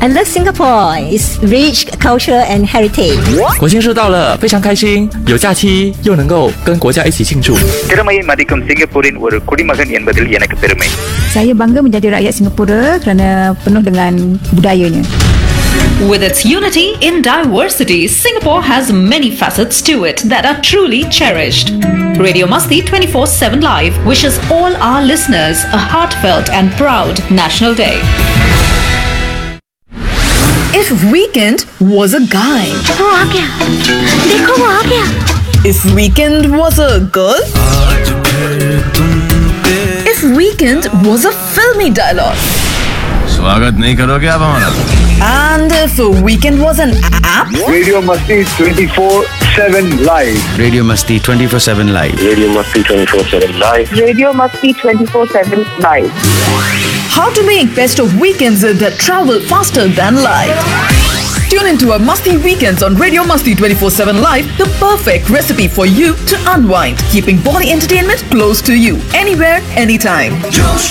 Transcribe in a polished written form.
and love Singapore's rich culture and heritage. 国庆日到了，非常开心，有假期又能够跟国家一起庆祝。 திறமையை மதிக்கும் சிங்கப்பூரின் ஒரு குடிமகன் என்பதில் எனக்கு பெருமை. Saya bangga menjadi rakyat Singapura kerana penuh dengan budayanya. With its unity in diversity, Singapore has many facets to it that are truly cherished. Radio Masti 24/7 Live wishes all our listeners a heartfelt and proud National Day. If Weekend was a guy, if Weekend was a girl, if Weekend was a filmy dialogue, स्वागत नहीं करोगे आप हमारा? and if Weekend was an app, Radio Masti 24/7 Live. Radio Masti 24/7 Live. Radio Masti 24/7 Live. Radio Masti 24/7 Live. how to make best of weekends that travel faster than light. Tune into our Masti Weekends on Radio Masti 24/7 Live, the perfect recipe for you to unwind, keeping body entertainment close to you, anywhere, anytime.